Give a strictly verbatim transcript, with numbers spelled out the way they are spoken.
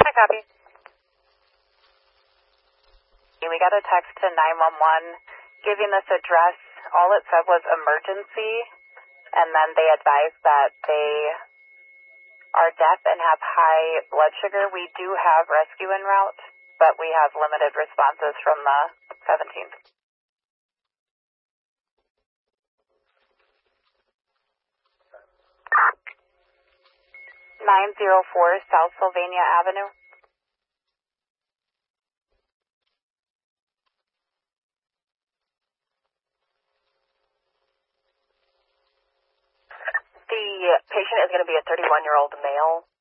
I copy. We got a text to nine one one giving this address. All it said was emergency, and then they advised that they are deaf and have high blood sugar. We do have rescue en route, but we have limited responses from the seventeenth. nine oh four South Sylvania Avenue. The patient is going to be a thirty-one-year-old male.